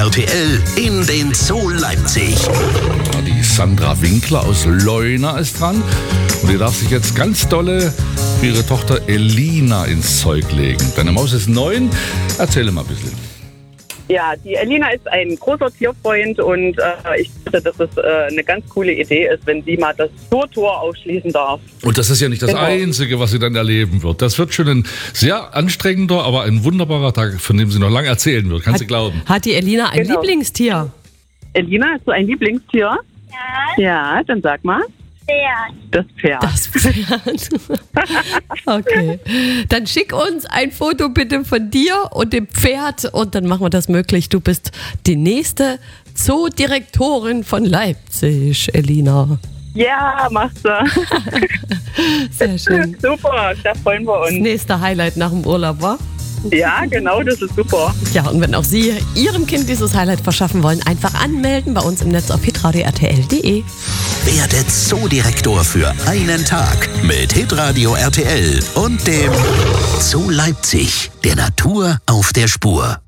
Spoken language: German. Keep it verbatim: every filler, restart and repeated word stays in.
R T L in den Zoo Leipzig. Die Sandra Winkler aus Leuna ist dran und die darf sich jetzt ganz dolle für ihre Tochter Elina ins Zeug legen. Deine Maus ist neun. Erzähle mal ein bisschen. Ja, die Elina ist ein großer Tierfreund und äh, ich finde, dass es äh, eine ganz coole Idee ist, wenn sie mal das Zootor aufschließen darf. Und das ist ja nicht das Genau. Einzige, was sie dann erleben wird. Das wird schon ein sehr anstrengender, aber ein wunderbarer Tag, von dem sie noch lange erzählen wird. Kannst du glauben? Hat die Elina ein Genau. Lieblingstier? Elina, hast du ein Lieblingstier? Ja, Ja, dann sag mal. Pferd. Das Pferd. Das Pferd. Okay. Dann schick uns ein Foto bitte von dir und dem Pferd und dann machen wir das möglich. Du bist die nächste Zoodirektorin von Leipzig, Elina. Ja, machst du. Sehr schön. Super, da freuen wir Das uns. nächste Highlight nach dem Urlaub, war? Ja, genau, das ist super. Ja, und wenn auch Sie Ihrem Kind dieses Highlight verschaffen wollen, einfach anmelden bei uns im Netz auf hitradio r t l punkt d e. Werde Zoodirektor für einen Tag mit Hitradio R T L und dem Zoo Leipzig, der Natur auf der Spur.